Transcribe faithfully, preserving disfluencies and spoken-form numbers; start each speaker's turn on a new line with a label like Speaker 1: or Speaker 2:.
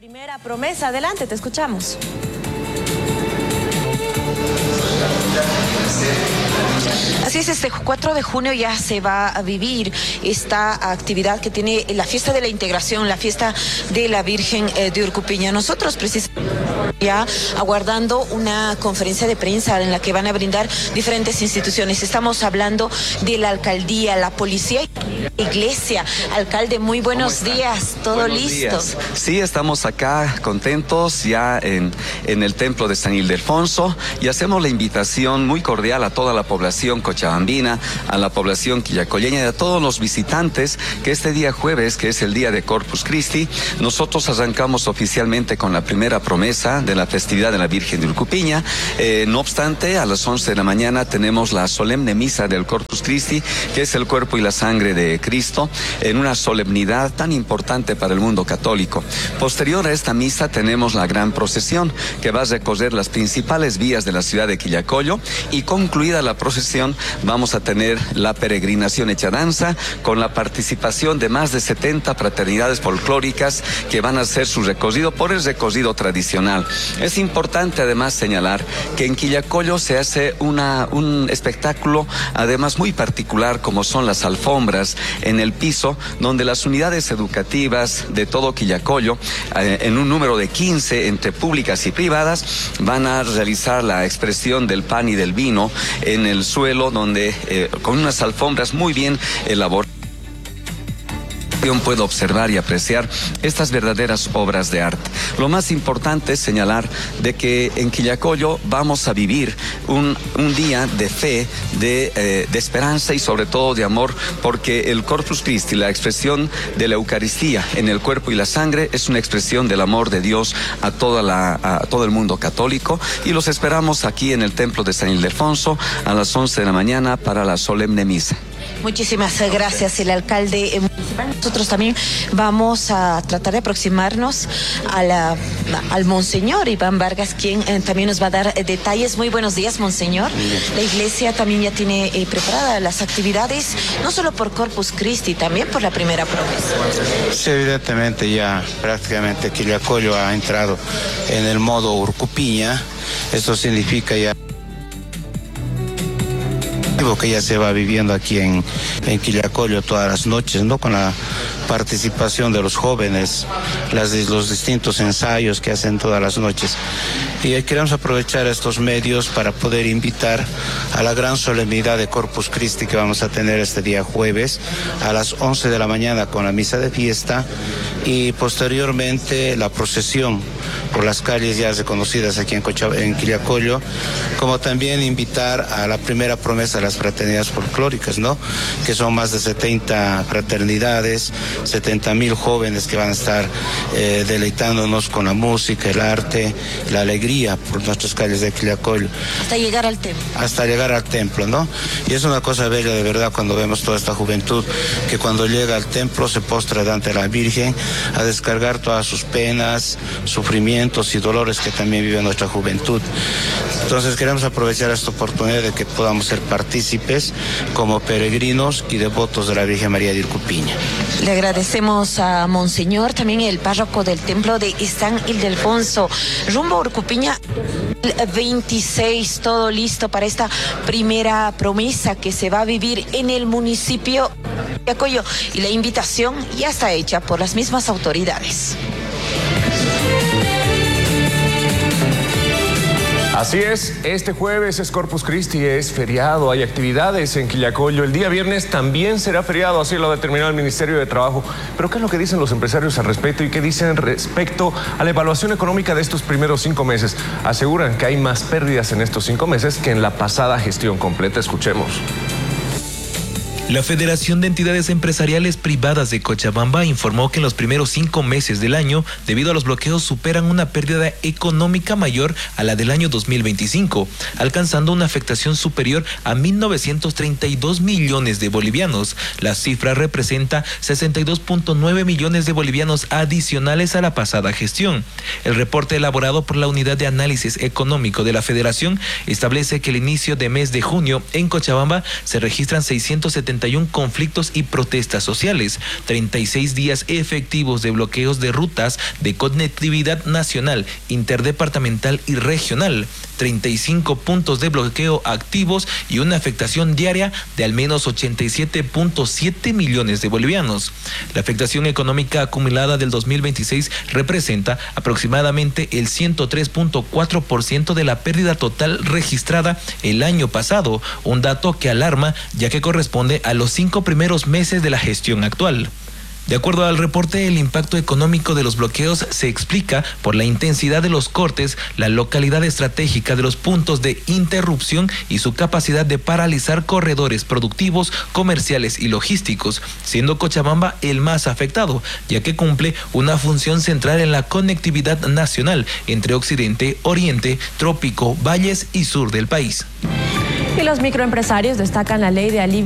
Speaker 1: Primera promesa, adelante, te escuchamos.
Speaker 2: Así es, este cuatro de junio ya se va a vivir esta actividad que tiene la fiesta de la integración, la fiesta de la Virgen de Urcupiña. Nosotros precisamente ya aguardando una conferencia de prensa en la que van a brindar diferentes instituciones. Estamos hablando de la alcaldía, la policía y la iglesia. Alcalde, muy buenos días, ¿todo buenos listo?
Speaker 3: Días. Sí, estamos acá contentos ya en, en el templo de San Ildefonso y hacemos la invitación muy cordial a toda la población cochabambina, a la población quillacolleña y a todos los visitantes que este día jueves, que es el día de Corpus Christi, nosotros arrancamos oficialmente con la primera promesa de la festividad de la Virgen de Urcupiña. Eh, no obstante, a las once de la mañana tenemos la solemne misa del Corpus Christi, que es el cuerpo y la sangre de Cristo, en una solemnidad tan importante para el mundo católico. Posterior a esta misa tenemos la gran procesión, que va a recorrer las principales vías de la ciudad de Quillacollo, y concluida la procesión vamos a tener la peregrinación hecha danza, con la participación de más de setenta fraternidades folclóricas que van a hacer su recorrido por el recorrido tradicional. Es importante además señalar que en Quillacollo se hace una, un espectáculo además muy particular, como son las alfombras en el piso, donde las unidades educativas de todo Quillacollo, eh, en un número de quince entre públicas y privadas, van a realizar la expresión del pan y del vino en el suelo, donde eh, con unas alfombras muy bien elaboradas puedo observar y apreciar estas verdaderas obras de arte. Lo más importante es señalar de que en Quillacollo vamos a vivir un, un día de fe, de, eh, de esperanza y sobre todo de amor, porque el Corpus Christi, la expresión de la Eucaristía en el cuerpo y la sangre, es una expresión del amor de Dios a, toda la, a todo el mundo católico, y los esperamos aquí en el templo de San Ildefonso a las once de la mañana para la solemne misa.
Speaker 2: Muchísimas gracias, el alcalde municipal. Nosotros también vamos a tratar de aproximarnos a la, al Monseñor Iván Vargas, quien eh, también nos va a dar eh, detalles. Muy buenos días, Monseñor. La iglesia también ya tiene eh, preparadas las actividades, no solo por Corpus Christi, también por la primera promesa.
Speaker 4: Sí, evidentemente ya prácticamente Quillacollo ha entrado en el modo Urcupiña. Esto significa ya que ya se va viviendo aquí en, en Quillacollo todas las noches, ¿no? Con la participación de los jóvenes, las, los distintos ensayos que hacen todas las noches. Y queremos aprovechar estos medios para poder invitar a la gran solemnidad de Corpus Christi que vamos a tener este día jueves a las once de la mañana con la misa de fiesta, y posteriormente la procesión por las calles ya reconocidas aquí en, Cocha, en Quillacollo, como también invitar a la primera promesa de las fraternidades folclóricas, ¿no? Que son más de setenta fraternidades, setenta mil jóvenes que van a estar eh, deleitándonos con la música, el arte, la alegría por nuestras calles de Quillacollo.
Speaker 2: Hasta llegar al templo.
Speaker 4: Hasta llegar al templo, ¿no? Y es una cosa bella de verdad cuando vemos toda esta juventud que cuando llega al templo se postra ante la Virgen a descargar todas sus penas, sufrimientos y dolores que también vive nuestra juventud. Entonces queremos aprovechar esta oportunidad de que podamos ser partícipes como peregrinos y devotos de la Virgen María de Urcupiña.
Speaker 2: Le agradecemos a Monseñor, también el párroco del templo de San Ildefonso. Rumbo a Urcupiña veintiséis, todo listo para esta primera promesa que se va a vivir en el municipio de Quillacollo, y la invitación ya está hecha por las mismas autoridades.
Speaker 5: Así es, este jueves es Corpus Christi, es feriado, hay actividades en Quillacollo. El día viernes también será feriado, así lo ha determinado el Ministerio de Trabajo. Pero ¿qué es lo que dicen los empresarios al respecto y qué dicen respecto a la evaluación económica de estos primeros cinco meses? Aseguran que hay más pérdidas en estos cinco meses que en la pasada gestión completa. Escuchemos.
Speaker 6: La Federación de Entidades Empresariales Privadas de Cochabamba informó que en los primeros cinco meses del año, debido a los bloqueos, superan una pérdida económica mayor a la del año dos mil veinticinco, alcanzando una afectación superior a mil novecientos treinta y dos millones de bolivianos. La cifra representa sesenta y dos punto nueve millones de bolivianos adicionales a la pasada gestión. El reporte elaborado por la Unidad de Análisis Económico de la Federación establece que el inicio de mes de junio en Cochabamba se registran seiscientos setenta cincuenta y uno conflictos y protestas sociales, treinta y seis días efectivos de bloqueos de rutas de conectividad nacional, interdepartamental y regional, treinta y cinco puntos de bloqueo activos y una afectación diaria de al menos ochenta y siete punto siete millones de bolivianos. La afectación económica acumulada del dos mil veintiséis representa aproximadamente el ciento tres punto cuatro por ciento de la pérdida total registrada el año pasado, un dato que alarma ya que corresponde a los cinco primeros meses de la gestión actual. De acuerdo al reporte, el impacto económico de los bloqueos se explica por la intensidad de los cortes, la localidad estratégica de los puntos de interrupción y su capacidad de paralizar corredores productivos, comerciales y logísticos, siendo Cochabamba el más afectado, ya que cumple una función central en la conectividad nacional entre occidente, oriente, trópico, valles y sur del país.
Speaker 1: Y los microempresarios destacan la ley de alivio